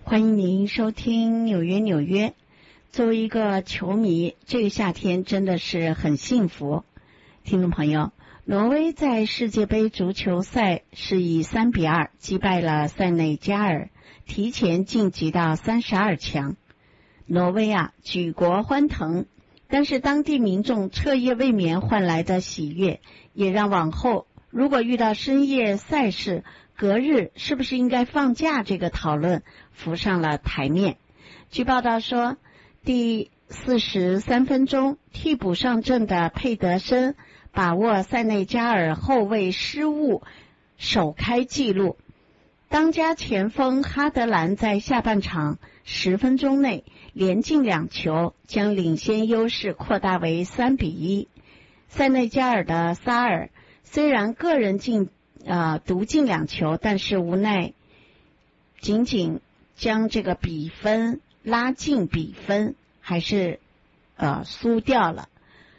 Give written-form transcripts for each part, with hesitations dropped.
欢迎您收听纽约。作为一个球迷，这个夏天真的是很幸福。听众朋友，挪威在世界杯足球赛是以3-2击败了塞内加尔，提前晋级到32强。挪威举国欢腾，但是当地民众彻夜未眠换来的喜悦，也让往后如果遇到深夜赛事，隔日是不是应该放假这个讨论浮上了台面。据报道说，第43分钟替补上阵的佩德森把握塞内加尔后卫失误首开纪录，当家前锋哈德兰在下半场10分钟内连进2球，将领先优势扩大为3-1。塞内加尔的萨尔虽然个人独进2球，但是无奈仅仅将这个比分拉近，比分还是输掉了。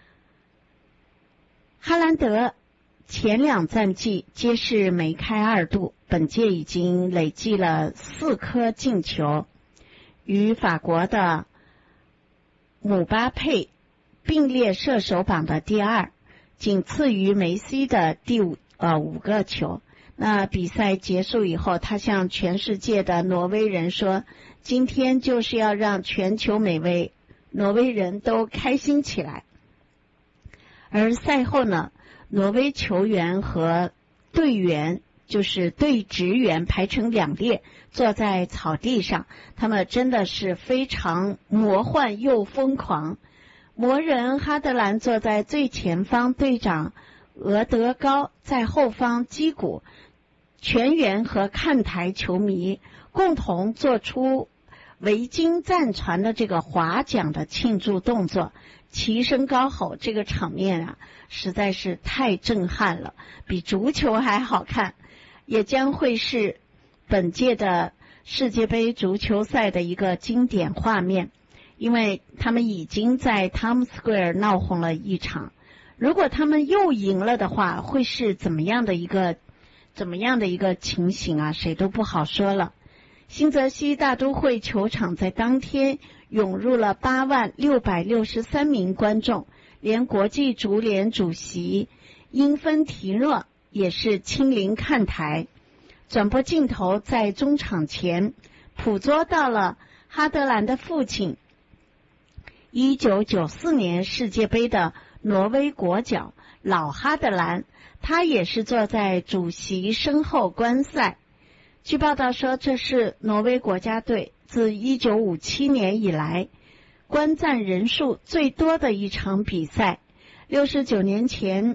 哈兰德前2战绩皆是梅开2度，本届已经累计了4颗进球，与法国的姆巴佩并列射手榜的第2，仅次于梅西的第5个球。那比赛结束以后，他向全世界的挪威人说，今天就是要让全球每位挪威人都开心起来。而赛后呢，挪威球员和队员就是队职员排成2列坐在草地上，他们真的是非常魔幻又疯狂。魔人哈德兰坐在最前方，队长俄德高在后方击鼓，全员和看台球迷共同做出维京战船的这个划桨的庆祝动作，齐声高吼，这个场面实在是太震撼了，比足球还好看，也将会是本届的世界杯足球赛的一个经典画面，因为他们已经在 Times Square 闹红了一场，如果他们又赢了的话，会是怎么样的一个情形谁都不好说了。新泽西大都会球场在当天涌入了8万663名观众，连国际足联主席因芬提诺也是亲临看台。转播镜头在中场前捕捉到了哈德兰的父亲1994年世界杯的挪威国脚老哈德兰，他也是坐在主席身后观赛。据报道说，这是挪威国家队自1957年以来观战人数最多的一场比赛。69年前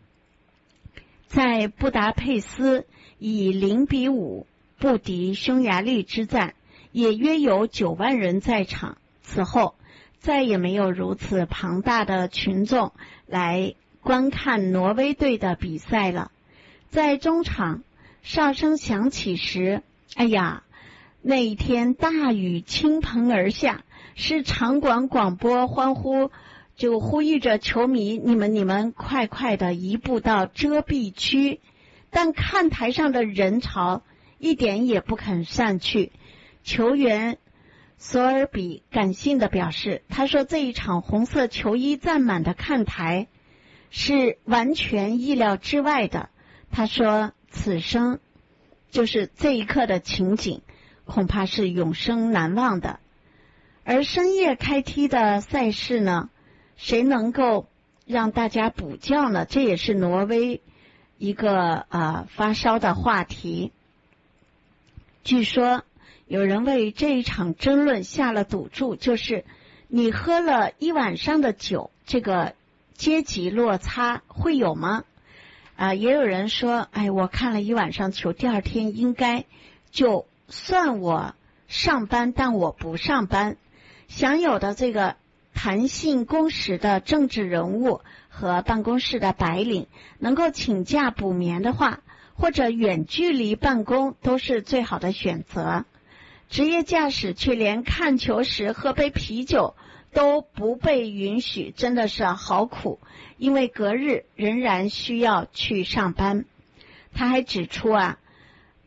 在布达佩斯以0-5不敌匈牙利之战，也约有9万人在场，此后再也没有如此庞大的群众来观看挪威队的比赛了。在中场哨声响起时，那一天大雨倾盆而下，是场馆广播欢呼，就呼吁着球迷，你们快的移步到遮蔽区。但看台上的人潮一点也不肯散去。球员索尔比感性的表示，他说这一场红色球衣占满的看台是完全意料之外的。他说此生就是这一刻的情景，恐怕是永生难忘的。而深夜开踢的赛事呢，谁能够让大家补觉呢？这也是挪威一个发烧的话题。据说有人为这一场争论下了赌注，就是你喝了1晚上的酒，这个阶级落差会有吗？也有人说，我看了1晚上球，第2天应该就算我上班，但我不上班。享有的这个弹性工时的政治人物和办公室的白领，能够请假补眠的话，或者远距离办公都是最好的选择。职业驾驶却连看球时喝杯啤酒都不被允许，真的是好苦，因为隔日仍然需要去上班。他还指出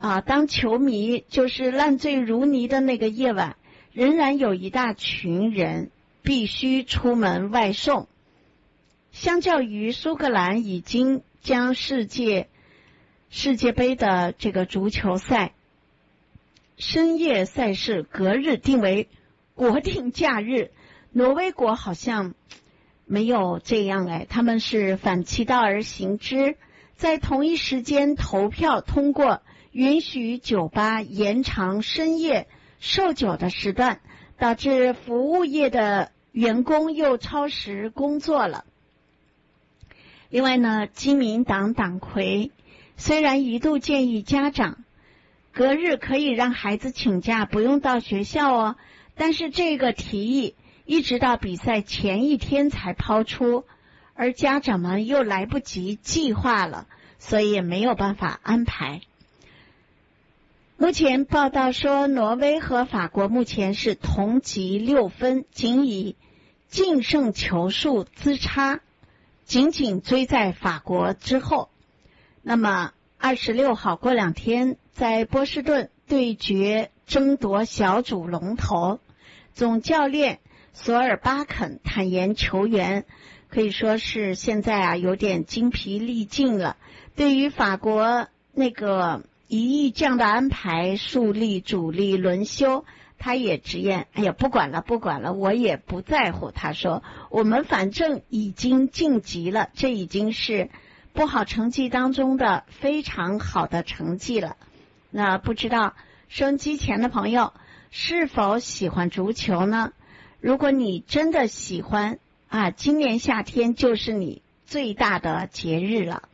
当球迷就是烂醉如泥的那个夜晚，仍然有一大群人必须出门外送。相较于苏格兰已经将世界杯的这个足球赛深夜赛事隔日定为国定假日，挪威国好像没有这样他们是反其道而行之，在同一时间投票通过允许酒吧延长深夜售酒的时段，导致服务业的员工又超时工作了。另外呢，基民党党魁虽然一度建议家长隔日可以让孩子请假不用到学校但是这个提议一直到比赛前一天才抛出，而家长们又来不及计划了，所以也没有办法安排。目前报道说，挪威和法国目前是同积6分，仅以净胜球数之差紧紧追在法国之后。那么26号过2天在波士顿对决争夺小组龙头，总教练索尔巴肯坦言，球员可以说是现在有点精疲力尽了。对于法国那个1亿这样的安排，树立主力轮休，他也直言不管了，我也不在乎。他说我们反正已经晋级了，这已经是不好成绩当中的非常好的成绩了。那不知道收音机前的朋友是否喜欢足球呢？如果你真的喜欢今年夏天就是你最大的节日了。